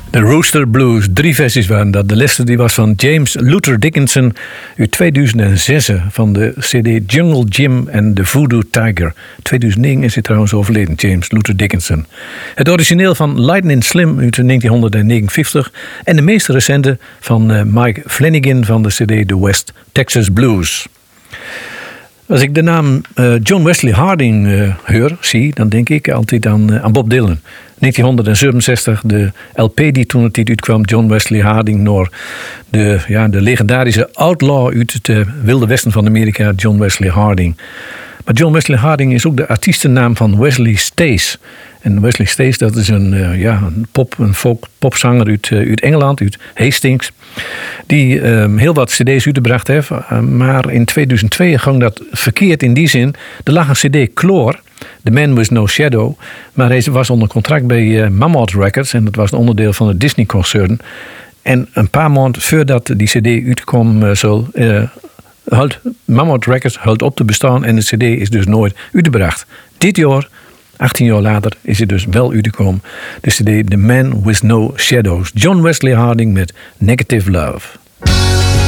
De Rooster Blues, 3 versies waren dat. De laatste die was van James Luther Dickinson uit 2006 van de CD Jungle Jim en The Voodoo Tiger. 2009 is hij trouwens overleden, James Luther Dickinson. Het origineel van Lightning Slim uit 1959 en de meest recente van Mike Flanagan van de CD The West Texas Blues. Als ik de naam John Wesley Harding zie, dan denk ik altijd aan Bob Dylan. 1967, de LP die toen het uitkwam, John Wesley Harding, door de legendarische outlaw uit het wilde westen van Amerika, John Wesley Harding. Maar John Wesley Harding is ook de artiestennaam van Wesley Stace. En Wesley Stace, dat is een folk popzanger uit Engeland, uit Hastings, die heel wat cd's uitgebracht heeft. Maar in 2002 ging dat verkeerd in die zin. Er lag een cd klaar, The Man With No Shadow, maar hij was onder contract bij Mammoth Records en dat was een onderdeel van het Disney-concern. En een paar maanden voordat die cd uitkwam, Mammoth Records houdt op te bestaan en de cd is dus nooit uitgebracht. Dit jaar, 18 jaar later, is het dus wel uitgekomen. De cd The Man With No Shadows. John Wesley Harding met Negative Love.